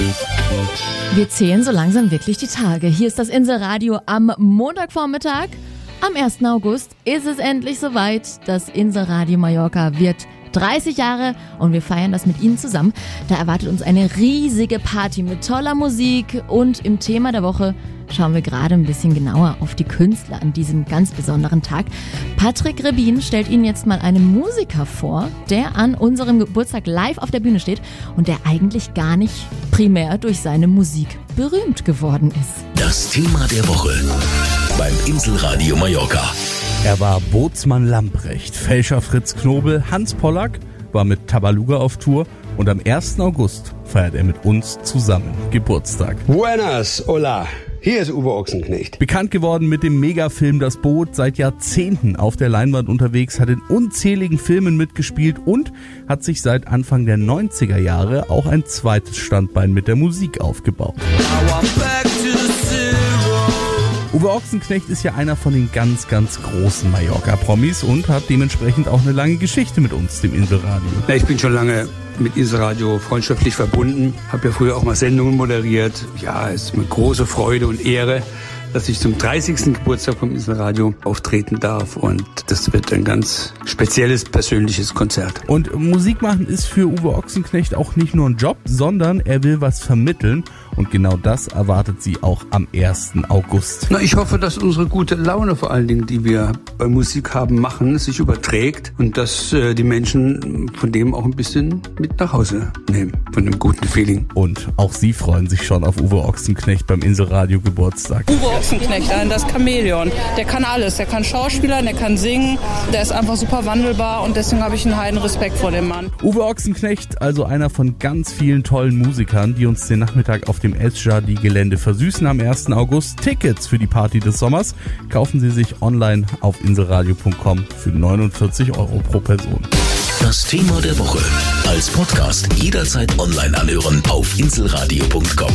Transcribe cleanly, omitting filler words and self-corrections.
Wir zählen so langsam wirklich die Tage. Hier ist das Inselradio am Montagvormittag. Am 1. August ist es endlich soweit. Das Inselradio Mallorca wird 30 Jahre und wir feiern das mit Ihnen zusammen. Da erwartet uns eine riesige Party mit toller Musik und im Thema der Woche schauen wir gerade ein bisschen genauer auf die Künstler an diesem ganz besonderen Tag. Patrick Rebin stellt Ihnen jetzt mal einen Musiker vor, der an unserem Geburtstag live auf der Bühne steht und der eigentlich gar nicht primär durch seine Musik berühmt geworden ist. Das Thema der Woche beim Inselradio Mallorca. Er war Bootsmann Lamprecht, Fälscher Fritz Knobel, Hans Pollack war mit Tabaluga auf Tour und am 1. August feiert er mit uns zusammen Geburtstag. Buenas, hola. Hier ist Uwe Ochsenknecht. Bekannt geworden mit dem Megafilm Das Boot, seit Jahrzehnten auf der Leinwand unterwegs, hat in unzähligen Filmen mitgespielt und hat sich seit Anfang der 90er Jahre auch ein zweites Standbein mit der Musik aufgebaut. Uwe Ochsenknecht ist ja einer von den ganz, ganz großen Mallorca-Promis und hat dementsprechend auch eine lange Geschichte mit uns, dem Inselradio. Ja, ich bin schon lange mit Inselradio freundschaftlich verbunden, habe ja früher auch mal Sendungen moderiert. Ja, es ist mir große Freude und Ehre, dass ich zum 30. Geburtstag vom Inselradio auftreten darf und das wird ein ganz spezielles, persönliches Konzert. Und Musik machen ist für Uwe Ochsenknecht auch nicht nur ein Job, sondern er will was vermitteln und genau das erwartet sie auch am 1. August. Na, ich hoffe, dass unsere gute Laune vor allen Dingen, die wir bei Musik haben, sich überträgt und dass die Menschen von dem auch ein bisschen mit nach Hause nehmen, von dem guten Feeling. Und auch sie freuen sich schon auf Uwe Ochsenknecht beim Inselradio Geburtstag. Uwe Ochsenknecht, das Chamäleon. Der kann alles. Der kann Schauspielern, der kann singen. Der ist einfach super wandelbar und deswegen habe ich einen heiden Respekt vor dem Mann. Uwe Ochsenknecht, also einer von ganz vielen tollen Musikern, die uns den Nachmittag auf dem Esjardin-Gelände versüßen am 1. August. Tickets für die Party des Sommers kaufen Sie sich online auf inselradio.com für 49 € pro Person. Das Thema der Woche als Podcast jederzeit online anhören auf inselradio.com.